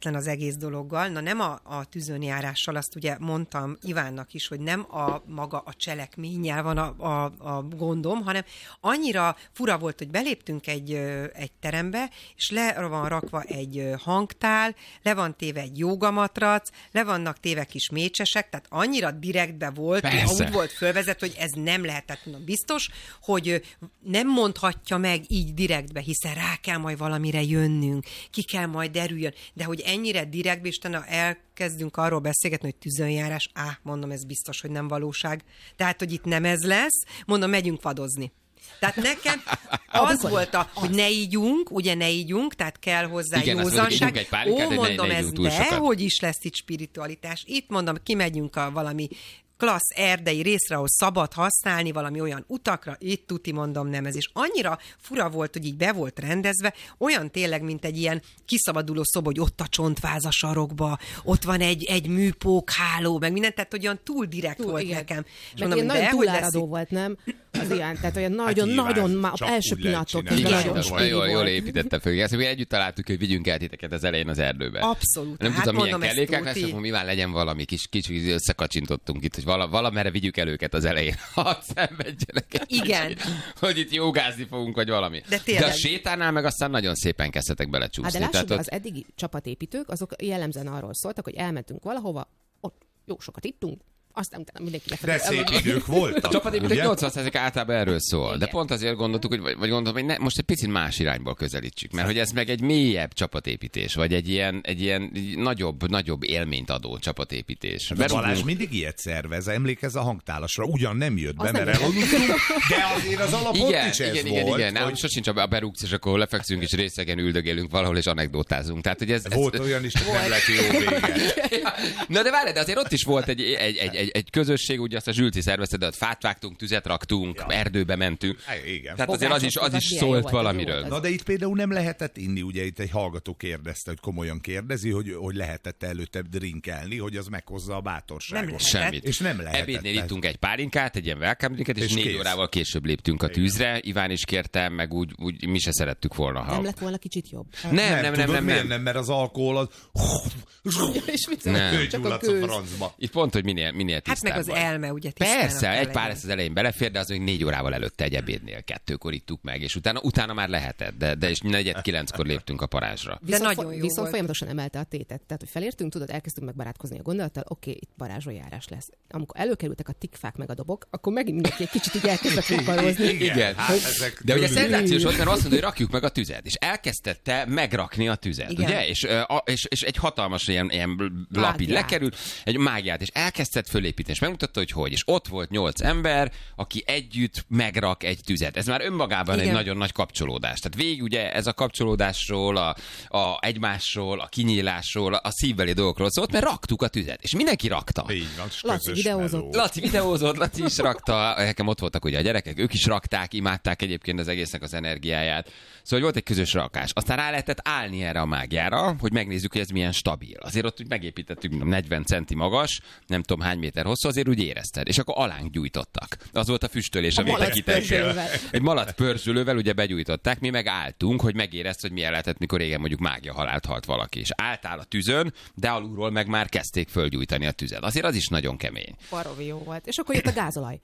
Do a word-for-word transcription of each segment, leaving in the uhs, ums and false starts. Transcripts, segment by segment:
hihetetlen az egész dologgal. Na nem a, a tűzönjárással, azt ugye mondtam Ivánnak is, hogy nem a maga a cselekménnyel van a, a, a gondom, hanem annyira fura volt, hogy beléptünk egy, egy terembe, és le van rakva egy hangtál, le van téve egy jógamatrac, le vannak téve kis mécsesek, tehát annyira direktbe volt, úgy volt fölvezet, hogy ez nem lehetett, mondom, biztos, hogy nem mondhatja meg így direktbe, hiszen rá kell majd valamire jönnünk, ki kell majd derüljön, de hogy ennyire direktbe, és utána elkezdünk arról beszélgetni, hogy tűzönjárás, á, mondom, ez biztos, hogy nem valóság. Tehát, hogy itt nem ez lesz, mondom, megyünk vadozni. Tehát nekem az volt, a, hogy ne ígyunk, ugye ne ígyunk, tehát kell hozzá igen, józanság. Ó, mondom, ne, ne ez de, hogy is lesz itt spiritualitás. Itt mondom, kimegyünk a valami klassz erdei részre, ahol szabad használni valami olyan utakra, itt tuti mondom nem ez. És annyira fura volt, hogy így be volt rendezve, olyan tényleg, mint egy ilyen kiszabaduló szoba, hogy ott a csontváz a sarokba, ott van egy, egy műpókháló, meg minden, tehát hogy olyan túl direkt túl, volt igen. nekem. És mondom, ilyen nagyon túláradó volt, nem? Az ilyen, tehát olyan nagyon-nagyon, hát nagyon, első pillanattól nagyon jól, jól építette föl. Ezt mi együtt találtuk, hogy vigyünk el titeket az elején az erdőbe. Abszolút. Nem hát tudom, milyen kellékek lesz, tuti. akkor mivel legyen valami kis, kicsit összekacsintottunk itt, hogy vala, valamerre vigyük el őket az elején, ha szenvedjenek. Igen. Kicsit, hogy itt jogázni fogunk, vagy valami. De, de a sétánál meg aztán nagyon szépen kezdtetek belecsúszni. Hát de lássuk, tehát az eddigi csapatépítők, azok jellemzően arról szóltak, hogy elmentünk valahova, ott jó sokat ittunk, aztán utána mindenki de szép idők voltak. A csapatépítők nyolcvan százalék általában erről szól. Igen. De pont azért gondoltuk, hogy, vagy gondoltam, hogy ne, most egy picit más irányból közelítsük, mert hogy ez meg egy mélyebb csapatépítés, vagy egy ilyen, egy ilyen nagyobb, nagyobb élményt adó csapatépítés. De Balázs mindig ilyet szervez, emlékezz a hangtálasra, ugyan nem jött be, az mert eloludtunk, de azért az alapot igen, is ez igen, volt. Igen, igen, hogy... hogy... sosincs a berúgsz, és akkor lefekszünk, és részegen üldögélünk valahol, és anekdotázunk. Tehát, hogy ez, volt ez... olyan is, hogy nem lett jó vége. Na de várj, de azért ott is volt egy, egy, egy, egy, egy közösség, ugye azt a Zsülci szervezte, de ott fát vágtunk, tüzet raktunk, ja. erdőbe mentünk. É, igen. Tehát azért az is, az is szólt valamiről. Na de itt például nem lehetett inni, ugye itt egy hallgató kérdezte, hogy komolyan kérdezi, hogy, hogy lehetett előtte drinkelni, hogy az meghozza a bátorságot. Nem Semmit. És nem lehetett. Ebédnél ittunk egy pálinkát, egy ilyen welcome drinket, és, és négy kész. Órával később léptünk a tűzre. Iván is kérte, meg úgy, úgy mi se szerettük volna. Ha... Nem lett volna kicsit jobb? Hát nem, nem, nem, tudod, nem, nem, nem, mert az alkohol az... És mit nem. Csak a kőz. Itt pont, hogy minél, minél hát meg az elme, ugye tisztának. Persze, egy pár ezt az elején belefér, de az még négy órával előtte egy ebédnél, kettőkor ittuk meg, és utána, utána már lehetett, de, de és negyed kilenckor léptünk a parázsra. De viszont, nagyon jó viszont volt. Folyamatosan emelte a tétet. Tehát, hogy felértünk, tudod, elkezdtünk megbarátkozni a gondolattal, oké, okay, itt parázsójárás lesz. Amikor előkerültek a tikfák meg a dobok, akkor megint mindenki egy kicsit így elkezdett fakarozni. Igen. Igen. Hát de ugye szenzációs volt, mert azt mondta, hogy rakjuk meg a tüzet, és elkezdette megrakni a tüzet, igen. Ugye? És, és, és egy hatalmas ilyen, ilyen lap így lekerült, egy mágiát, és elkezdett fölépíteni, és megmutatta, hogy hogy. És ott volt nyolc ember, aki együtt megrak egy tüzet. Ez már önmagában igen. egy nagyon nagy kapcsolódás. Tehát végig ugye ez a kapcsolódásról, a, a egymásról, a kinyílásról, a szívbeli dolgokról szólt, mert raktuk a tüzet. És mindenki rakta. Így van, Laci videózott. Laci videózott, Laci is rakta. Nekem ott voltak ugye a gyerekek, ők is rakták, imádták egyébként az egésznek az energiáját. Szóval volt egy közös rakás. Aztán rá lehetett állni erre a mágiára, hogy megnézzük, hogy ez milyen stabil. Azért ott úgy megépítettük negyven centi magas, nem tudom hány méter hosszú, azért úgy érezted. És akkor alánk gyújtottak. Az volt a füstölés, amit tekitettél. Egy malac pörzsölővel ugye begyújtották, mi meg álltunk, hogy megérezd, hogy milyen lehetett, mikor régen mondjuk mágia halált halt valaki. És álltál a tűzön, de alulról meg már kezdték fölgyújtani a tüzet. Azért az is nagyon kemény. Baromi jó volt. És akkor jött a gázolaj.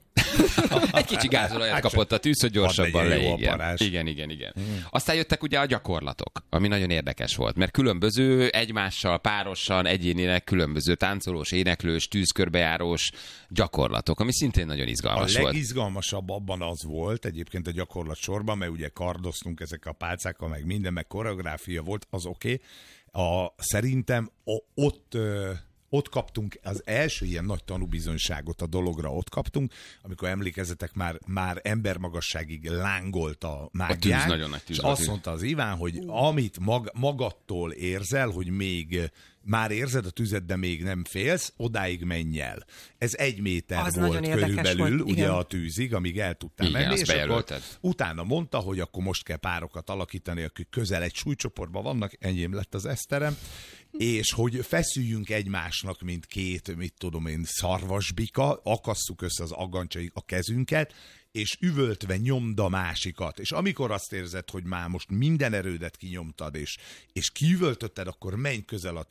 Egy kicsi gázolajat kapott a tűz, hogy gyorsabban leégjen. Igen, igen, igen. Hmm. Aztán jöttek ugye a gyakorlatok, ami nagyon érdekes volt, mert különböző egymással, párosan, egyénileg különböző táncolós, éneklős, tűzkörbejárós gyakorlatok, ami szintén nagyon izgalmas volt. A legizgalmasabb abban az volt egyébként a gyakorlat sorban, mert ugye kardoztunk ezek a pálcákkal, meg minden, meg koreográfia volt, az oké. Okay. Szerintem a, ott... Ott kaptunk az első ilyen nagy tanúbizonyságot a dologra, ott kaptunk, amikor emlékezetek már, már embermagasságig lángolt a mágiák. A tűz, nagyon nagy tűz. És azt mondta az Iván, hogy amit mag, magadtól érzel, hogy még már érzed a tüzet, de még nem félsz, odáig menj el. Ez egy méter az volt körülbelül, volt, ugye a tűzig, amíg el tudtál igen, menni, és akkor utána mondta, hogy akkor most kell párokat alakítani, akik közel egy súlycsoportban vannak, enyém lett az Eszterem, és hogy feszüljünk egymásnak, mint két, mit tudom én, szarvasbika, akasszuk össze az aggancsaik a kezünket, és üvöltve nyomd a másikat. És amikor azt érzed, hogy már most minden erődet kinyomtad, és, és kiüvöltötted, akkor menj közel a